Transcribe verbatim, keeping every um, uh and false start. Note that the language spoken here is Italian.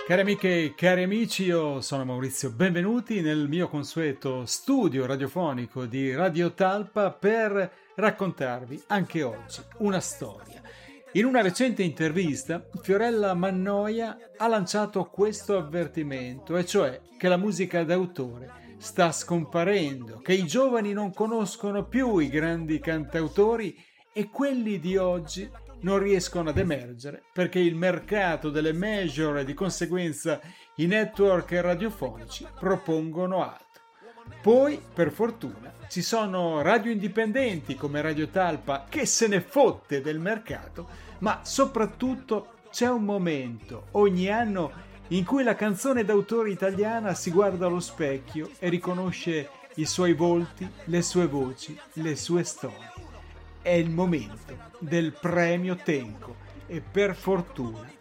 Cari amiche e cari amici, io sono Maurizio, benvenuti nel mio consueto studio radiofonico di Radio Talpa per raccontarvi anche oggi una storia. In una recente intervista, Fiorella Mannoia ha lanciato questo avvertimento, e cioè che la musica d'autore sta scomparendo, che i giovani non conoscono più i grandi cantautori e quelli di oggi non riescono ad emergere perché il mercato delle major e di conseguenza i network radiofonici propongono altro. Poi, per fortuna, ci sono radio indipendenti come Radio Talpa che se ne fotte del mercato, ma soprattutto c'è un momento ogni anno in cui la canzone d'autore italiana si guarda allo specchio e riconosce i suoi volti, le sue voci, le sue storie. È il momento del premio Tenco e per fortuna